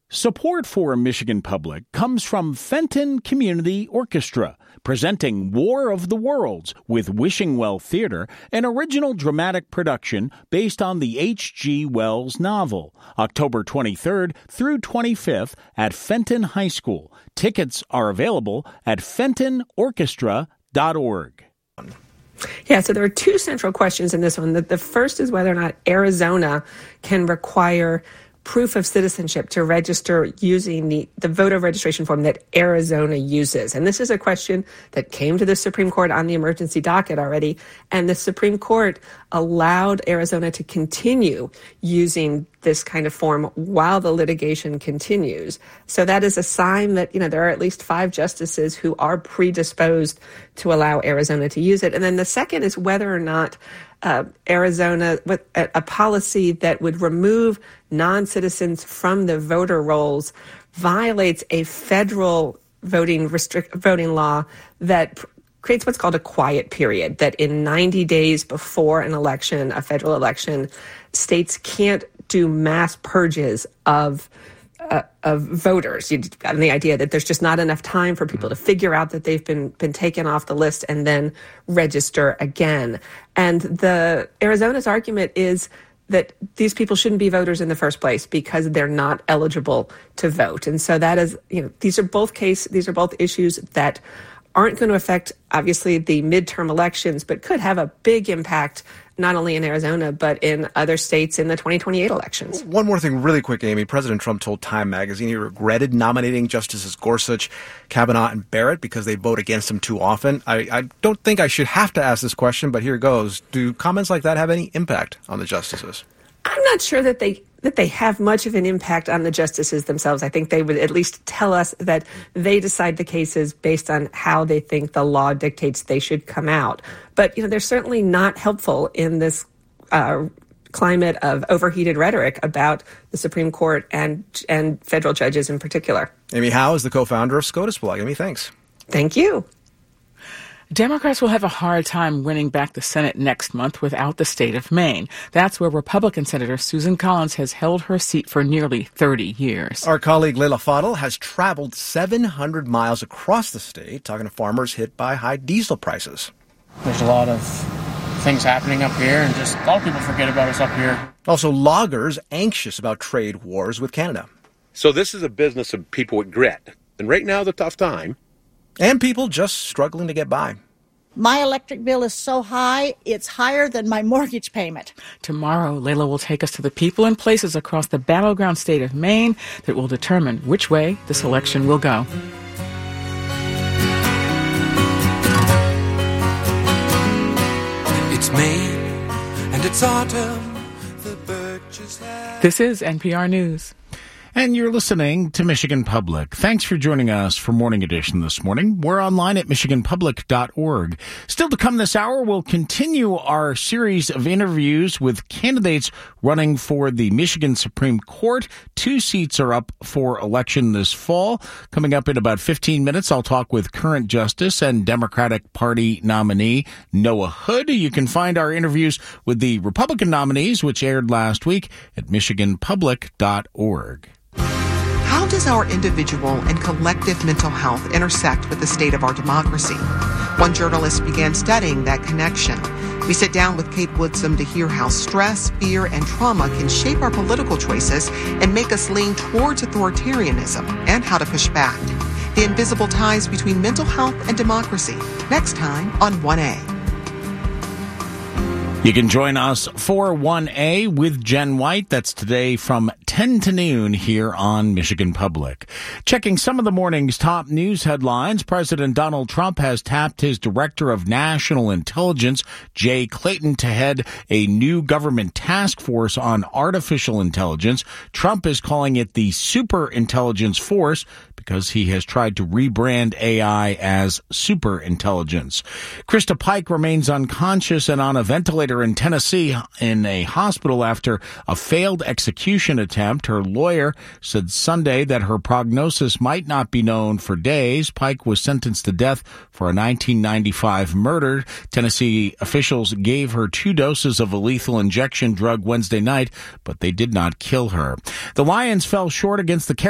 Support for Michigan Public comes from Fenton Community Orchestra, presenting War of the Worlds with Wishing Well Theater, an original dramatic production based on the H.G. Wells novel, October 23rd through 25th at Fenton High School. Tickets are available at fentonorchestra.org. Yeah, so there are two central questions in this one. The first is whether or not Arizona can require proof of citizenship to register using the voter registration form that Arizona uses. And this is a question that came to the Supreme Court on the emergency docket already. And the Supreme Court allowed Arizona to continue using this kind of form while the litigation continues. So that is a sign that, there are at least 5 justices who are predisposed to allow Arizona to use it. And then the second is whether or not Arizona, with a policy that would remove non-citizens from the voter rolls, violates a federal voting law that creates what's called a quiet period, that in 90 days before an election, a federal election, states can't do mass purges of voters. You've gotten the idea that there's just not enough time for people to figure out that they've been taken off the list and then register again. And the Arizona's argument is that these people shouldn't be voters in the first place because they're not eligible to vote. And so that is, these are both issues that aren't going to affect, obviously, the midterm elections, but could have a big impact not only in Arizona, but in other states in the 2028 elections. One more thing really quick, Amy. President Trump told Time magazine he regretted nominating Justices Gorsuch, Kavanaugh, and Barrett because they vote against him too often. I don't think I should have to ask this question, but here goes. Do comments like that have any impact on the justices? I'm not sure that they have much of an impact on the justices themselves. I think they would at least tell us that they decide the cases based on how they think the law dictates they should come out. But, they're certainly not helpful in this climate of overheated rhetoric about the Supreme Court and federal judges in particular. Amy Howe is the co-founder of SCOTUS Blog. Amy, thanks. Thank you. Democrats will have a hard time winning back the Senate next month without the state of Maine. That's where Republican Senator Susan Collins has held her seat for nearly 30 years. Our colleague Leila Fadel has traveled 700 miles across the state talking to farmers hit by high diesel prices. There's a lot of things happening up here, and just a lot of people forget about us up here. Also, loggers anxious about trade wars with Canada. So this is a business of people with grit. And right now, the tough time. And people just struggling to get by. My electric bill is so high, it's higher than my mortgage payment. Tomorrow, Leila will take us to the people and places across the battleground state of Maine that will determine which way this election will go. It's Maine, and it's autumn. The birches have... This is NPR News. And you're listening to Michigan Public. Thanks for joining us for Morning Edition this morning. We're online at michiganpublic.org. Still to come this hour, we'll continue our series of interviews with candidates running for the Michigan Supreme Court. 2 seats are up for election this fall. Coming up in about 15 minutes, I'll talk with current Justice and Democratic Party nominee Noah Hood. You can find our interviews with the Republican nominees, which aired last week, at michiganpublic.org. How does our individual and collective mental health intersect with the state of our democracy? One journalist began studying that connection. We sit down with Kate Woodsum to hear how stress, fear, and trauma can shape our political choices and make us lean towards authoritarianism, and how to push back. The invisible ties between mental health and democracy. Next time on 1A. You can join us for 1A with Jen White. That's today from 10 to noon here on Michigan Public. Checking some of the morning's top news headlines, President Donald Trump has tapped his Director of National Intelligence, Jay Clayton, to head a new government task force on artificial intelligence. Trump is calling it the Super Intelligence Force because he has tried to rebrand AI as super intelligence. Krista Pike remains unconscious and on a ventilator in Tennessee in a hospital after a failed execution attempt. Her lawyer said Sunday that her prognosis might not be known for days. Pike was sentenced to death for a 1995 murder. Tennessee officials gave her 2 doses of a lethal injection drug Wednesday night, but they did not kill her. The Lions fell short against the